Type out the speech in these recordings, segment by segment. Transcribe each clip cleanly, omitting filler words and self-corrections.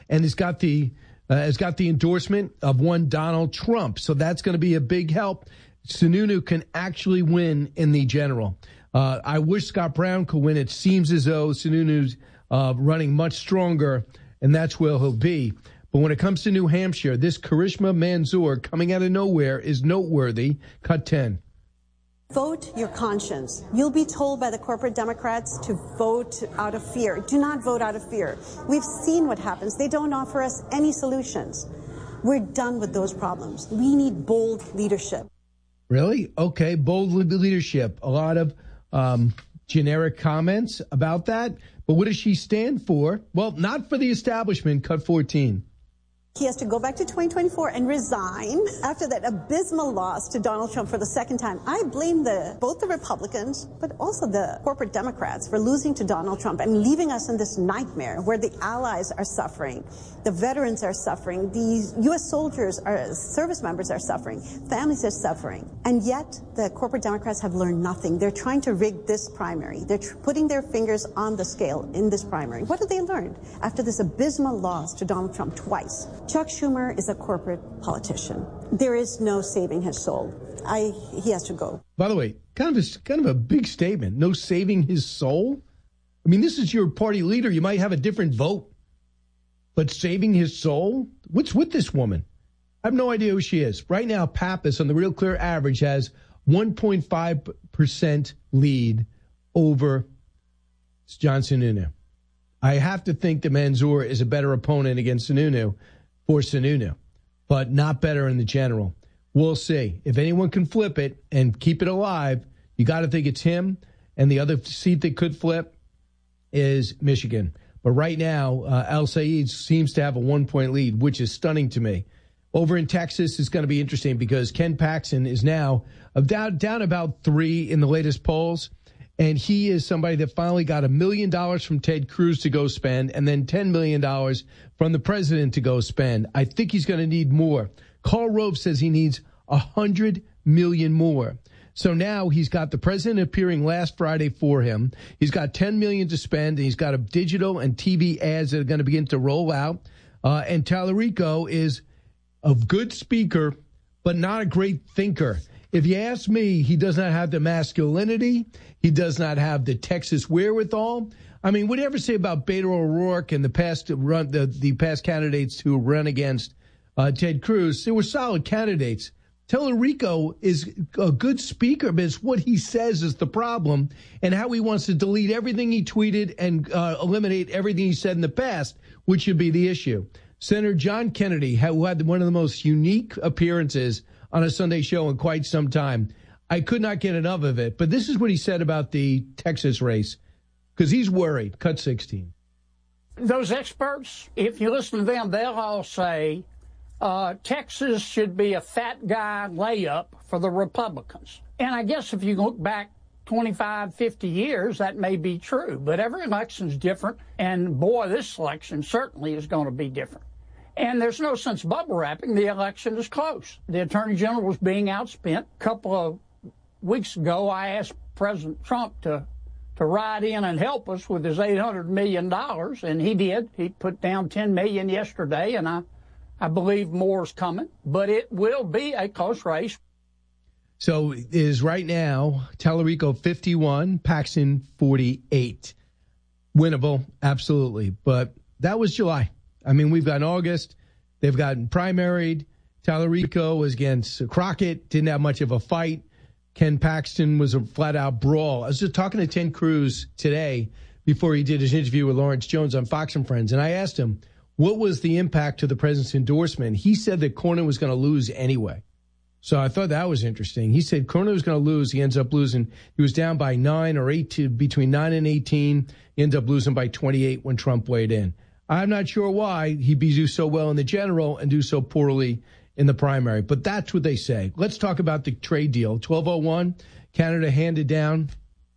and has got the endorsement of one Donald Trump. So that's going to be a big help. Sununu can actually win in the general. I wish Scott Brown could win. It seems as though Sununu's running much stronger, and that's where he'll be. But when it comes to New Hampshire, this Karishma Manzoor coming out of nowhere is noteworthy. Cut 10. Vote your conscience. You'll be told by the corporate Democrats to vote out of fear. Do not vote out of fear. We've seen what happens. They don't offer us any solutions. We're done with those problems. We need bold leadership. Really? Okay, bold leadership. A lot of generic comments about that. But what does she stand for? Well, not for the establishment. Cut 14. He has to go back to 2024 and resign after that abysmal loss to Donald Trump for the second time. I blame both the Republicans, but also the corporate Democrats for losing to Donald Trump and leaving us in this nightmare where the allies are suffering, the veterans are suffering, the U.S. soldiers, service members are suffering, families are suffering. And yet the corporate Democrats have learned nothing. They're trying to rig this primary. They're putting their fingers on the scale in this primary. What have they learned after this abysmal loss to Donald Trump twice? Chuck Schumer is a corporate politician. There is no saving his soul. He has to go. By the way, kind of a big statement. No saving his soul? I mean, this is your party leader. You might have a different vote. But saving his soul? What's with this woman? I have no idea who she is. Right now, Pappas on the Real Clear Average has 1.5% lead over John Sununu. I have to think that Manzoor is a better opponent against Sununu for Sununu, but not better in the general. We'll see. If anyone can flip it and keep it alive, you got to think it's him. And the other seat that could flip is Michigan. But right now, Al Sayed seems to have a 1-point lead, which is stunning to me. Over in Texas, it's going to be interesting because Ken Paxton is now down about 3 in the latest polls. And he is somebody that finally got $1 million from Ted Cruz to go spend and then $10 million from the president to go spend. I think he's going to need more. Karl Rove says he needs $100 million more. So now he's got the president appearing last Friday for him. He's got $10 million to spend, and he's got a digital and TV ads that are going to begin to roll out. And Tallarico is a good speaker, but not a great thinker. If you ask me, he does not have the masculinity. He does not have the Texas wherewithal. I mean, what do you ever say about Beto O'Rourke and the past candidates who run against Ted Cruz? They were solid candidates. Tallarico is a good speaker, but it's what he says is the problem and how he wants to delete everything he tweeted and eliminate everything he said in the past, which should be the issue. Senator John Kennedy, who had one of the most unique appearances on a Sunday show in quite some time. I could not get enough of it. But this is what he said about the Texas race, because he's worried. Cut 16. Those experts, if you listen to them, they'll all say Texas should be a fat guy layup for the Republicans. And I guess if you look back 25, 50 years, that may be true. But every election's different. And, boy, this election certainly is going to be different. And there's no sense bubble wrapping. The election is close. The Attorney General was being outspent. A couple of weeks ago, I asked President Trump to ride in and help us with his $800 million, and he did. He put down $10 million yesterday, and I believe more's coming. But it will be a close race. So it is right now, Tallarico 51, Paxton 48. Winnable, absolutely. But that was July. I mean, we've got August. They've gotten primaried. Tallarico was against Crockett, didn't have much of a fight. Ken Paxton was a flat-out brawl. I was just talking to Ted Cruz today before he did his interview with Lawrence Jones on Fox and Friends, and I asked him, what was the impact to the president's endorsement? He said that Cornyn was going to lose anyway. So I thought that was interesting. He said Cornyn was going to lose. He ends up losing. He was down by 9 or 8, between 9 and 18. He ends up losing by 28 when Trump weighed in. I'm not sure why he'd do so well in the general and do so poorly in the primary, but that's what they say. Let's talk about the trade deal. 1201, Canada handed down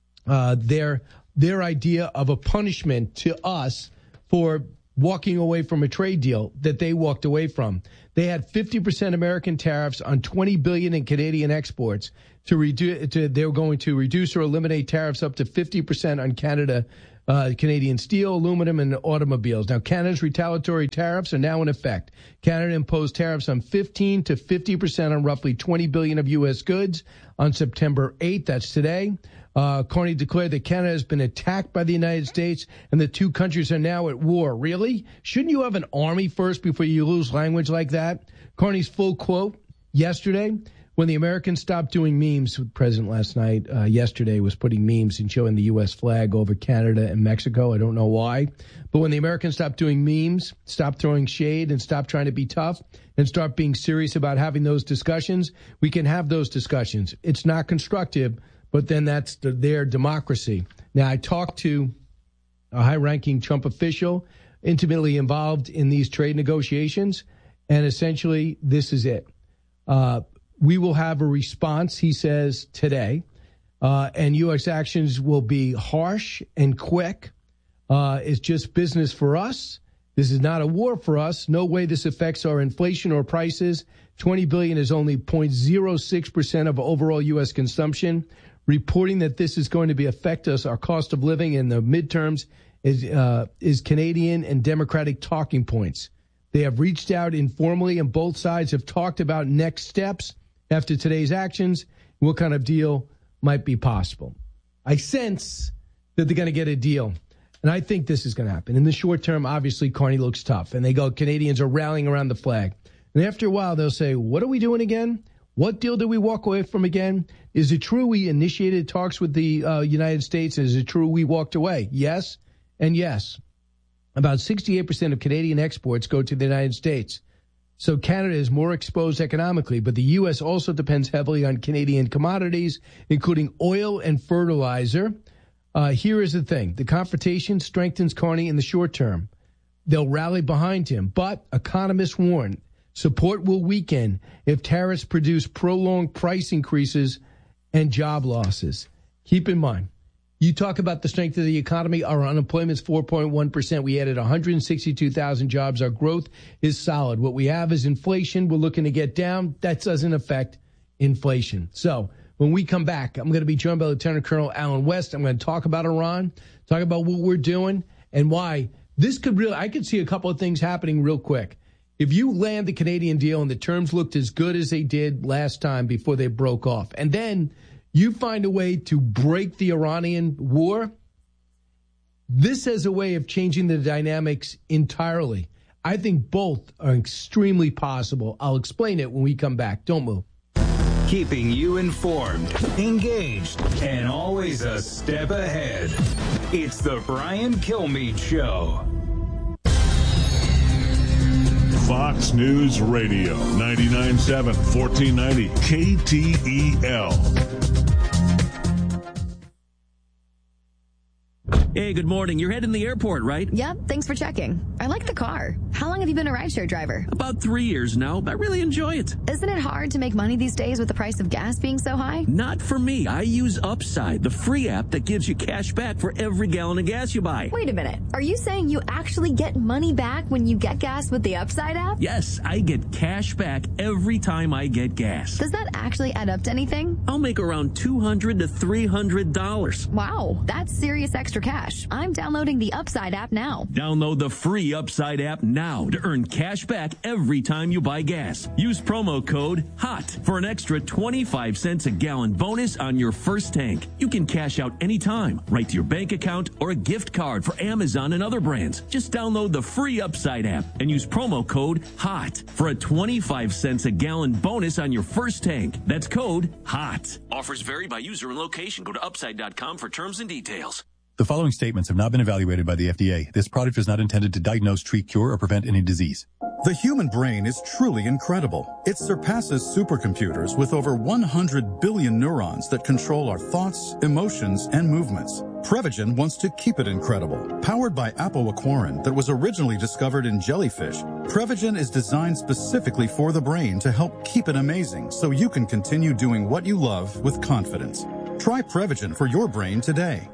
their idea of a punishment to us for walking away from a trade deal that they walked away from. They had 50% American tariffs on $20 billion in Canadian exports. They were going to reduce or eliminate tariffs up to 50% on Canada Canadian steel, aluminum, and automobiles. Now, Canada's retaliatory tariffs are now in effect. Canada imposed tariffs on 15 to 50% on roughly $20 billion of U.S. goods on September 8th. That's today. Carney declared that Canada has been attacked by the United States and the two countries are now at war. Really? Shouldn't you have an army first before you lose language like that? Carney's full quote yesterday, when the Americans stopped doing memes, the president last night, yesterday, was putting memes and showing the U.S. flag over Canada and Mexico. I don't know why. But when the Americans stopped doing memes, stopped throwing shade, and stopped trying to be tough, and start being serious about having those discussions, we can have those discussions. It's not constructive, but then that's their democracy. Now, I talked to a high-ranking Trump official intimately involved in these trade negotiations, and essentially this is it. We will have a response, he says, today, and U.S. actions will be harsh and quick. It's just business for us. This is not a war for us. No way this affects our inflation or prices. $20 billion is only 0.06% of overall U.S. consumption. Reporting that this is going to affect us, our cost of living in the midterms, is Canadian and Democratic talking points. They have reached out informally, and both sides have talked about next steps after today's actions. What kind of deal might be possible? I sense that they're going to get a deal, and I think this is going to happen. In the short term, obviously, Carney looks tough, and they go, Canadians are rallying around the flag. And after a while, they'll say, what are we doing again? What deal did we walk away from again? Is it true we initiated talks with the United States? Is it true we walked away? Yes and yes. About 68% of Canadian exports go to the United States. So Canada is more exposed economically, but the U.S. also depends heavily on Canadian commodities, including oil and fertilizer. Here is the thing. The confrontation strengthens Carney in the short term. They'll rally behind him, but economists warn support will weaken if tariffs produce prolonged price increases and job losses. Keep in mind, you talk about the strength of the economy. Our unemployment is 4.1%. We added 162,000 jobs. Our growth is solid. What we have is inflation. We're looking to get down. That doesn't affect inflation. So when we come back, I'm going to be joined by Lieutenant Colonel Alan West. I'm going to talk about Iran, talk about what we're doing and why this could really, I could see a couple of things happening real quick. If you land the Canadian deal and the terms looked as good as they did last time before they broke off, and then you find a way to break the Iranian war, this has a way of changing the dynamics entirely. I think both are extremely possible. I'll explain it when we come back. Don't move. Keeping you informed, engaged, and always a step ahead. It's the Brian Kilmeade Show. Fox News Radio, 99.7, 1490, KTEL. Hey, good morning. You're heading to the airport, right? Yep, thanks for checking. I like the car. How long have you been a rideshare driver? About 3 years now. I really enjoy it. Isn't it hard to make money these days with the price of gas being so high? Not for me. I use Upside, the free app that gives you cash back for every gallon of gas you buy. Wait a minute. Are you saying you actually get money back when you get gas with the Upside app? Yes, I get cash back every time I get gas. Does that actually add up to anything? I'll make around $200 to $300. Wow, that's serious extra cash. I'm downloading the Upside app now. Download the free Upside app now to earn cash back every time you buy gas. Use promo code HOT for an extra 25 cents a gallon bonus on your first tank. You can cash out anytime, right to your bank account or a gift card for Amazon and other brands. Just download the free Upside app and use promo code HOT for a 25 cents a gallon bonus on your first tank. That's code HOT. Offers vary by user and location. Go to upside.com for terms and details. The following statements have not been evaluated by the FDA. This product is not intended to diagnose, treat, cure, or prevent any disease. The human brain is truly incredible. It surpasses supercomputers with over 100 billion neurons that control our thoughts, emotions, and movements. Prevagen wants to keep it incredible. Powered by apoaquarin that was originally discovered in jellyfish, Prevagen is designed specifically for the brain to help keep it amazing so you can continue doing what you love with confidence. Try Prevagen for your brain today.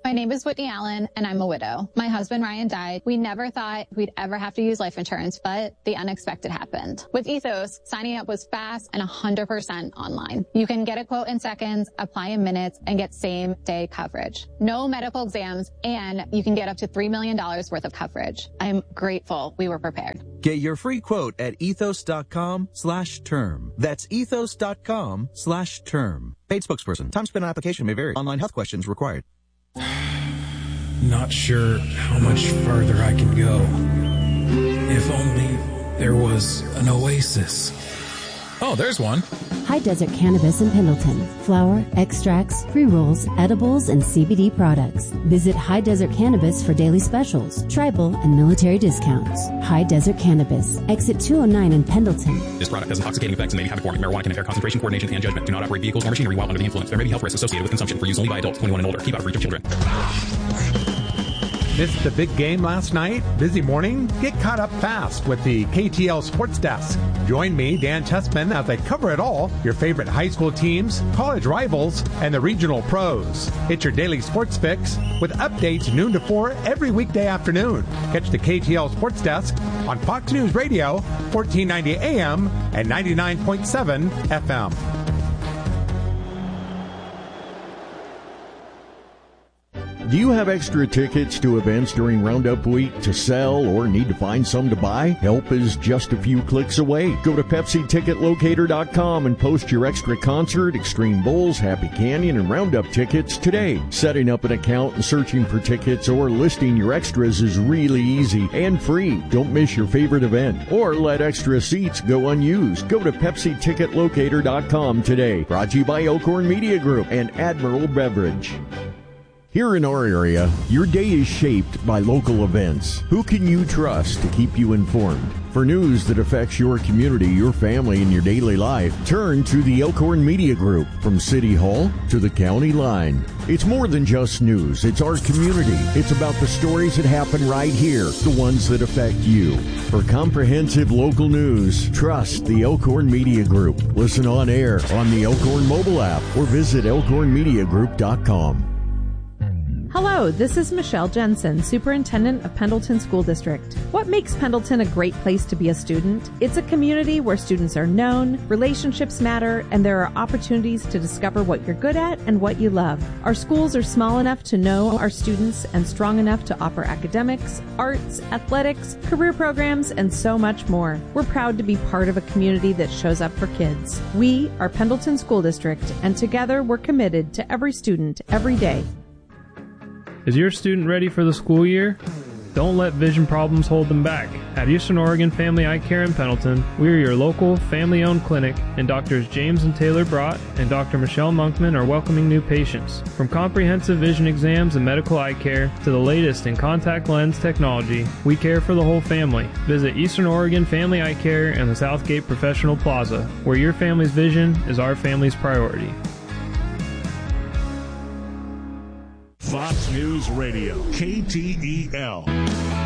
My name is Whitney Allen, and I'm a widow. My husband, Ryan, died. We never thought we'd ever have to use life insurance, but the unexpected happened. With Ethos, signing up was fast and 100% online. You can get a quote in seconds, apply in minutes, and get same-day coverage. No medical exams, and you can get up to $3 million worth of coverage. I'm grateful we were prepared. Get your free quote at ethos.com/term. That's ethos.com/term. Paid spokesperson. Time spent on application may vary. Online health questions required. Not sure how much further I can go. If only there was an oasis. Oh, there's one. High Desert Cannabis in Pendleton. Flower, extracts, pre-rolls, edibles, and CBD products. Visit High Desert Cannabis for daily specials, tribal, and military discounts. High Desert Cannabis. Exit 209 in Pendleton. This product has intoxicating effects and may be habit-forming. Marijuana can impair concentration, coordination, and judgment. Do not operate vehicles or machinery while under the influence. There may be health risks associated with consumption. For use only by adults 21 and older. Keep out of reach of children. Missed the big game last night? Busy morning? Get caught up fast with the KTL Sports Desk. Join me, Dan Chessman, as I cover it all, your favorite high school teams, college rivals, and the regional pros. It's your daily sports fix with updates noon to 4 every weekday afternoon. Catch the KTL Sports Desk on Fox News Radio, 1490 AM and 99.7 FM. Do you have extra tickets to events during Roundup Week to sell or need to find some to buy? Help is just a few clicks away. Go to PepsiTicketLocator.com and post your extra concert, Extreme Bulls, Happy Canyon, and Roundup tickets today. Setting up an account and searching for tickets or listing your extras is really easy and free. Don't miss your favorite event or let extra seats go unused. Go to PepsiTicketLocator.com today. Brought to you by Elkhorn Media Group and Admiral Beverage. Here in our area, your day is shaped by local events. Who can you trust to keep you informed? For news that affects your community, your family, and your daily life, turn to the Elkhorn Media Group. From City Hall to the county line. It's more than just news. It's our community. It's about the stories that happen right here, the ones that affect you. For comprehensive local news, trust the Elkhorn Media Group. Listen on air on the Elkhorn mobile app or visit elkhornmediagroup.com. Hello, this is Michelle Jensen, Superintendent of Pendleton School District. What makes Pendleton a great place to be a student? It's a community where students are known, relationships matter, and there are opportunities to discover what you're good at and what you love. Our schools are small enough to know our students and strong enough to offer academics, arts, athletics, career programs, and so much more. We're proud to be part of a community that shows up for kids. We are Pendleton School District, and together we're committed to every student every day. Is your student ready for the school year? Don't let vision problems hold them back. At Eastern Oregon Family Eye Care in Pendleton, we are your local family-owned clinic, and Drs. James and Taylor Brott and Dr. Michelle Monkman are welcoming new patients. From comprehensive vision exams and medical eye care to the latest in contact lens technology, we care for the whole family. Visit Eastern Oregon Family Eye Care in the Southgate Professional Plaza, where your family's vision is our family's priority. Fox News Radio, KTEL.